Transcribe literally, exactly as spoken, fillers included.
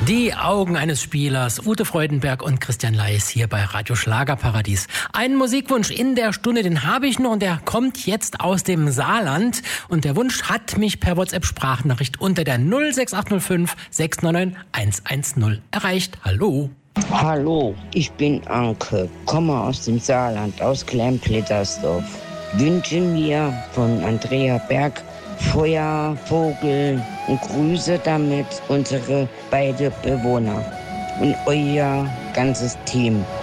Die Augen eines Spielers, Ute Freudenberg und Christian Leis hier bei Radio Schlagerparadies. Einen Musikwunsch in der Stunde, den habe ich noch und der kommt jetzt aus dem Saarland. Und der Wunsch hat mich per WhatsApp-Sprachnachricht unter der null sechs acht null fünf sechs neun neun eins eins null erreicht. Hallo. Hallo, ich bin Anke, komme aus dem Saarland, aus Klein-Plittersdorf. Wünsche mir von Andrea Berg Feuer, Vogel und Grüße damit unsere beiden Bewohner und euer ganzes Team.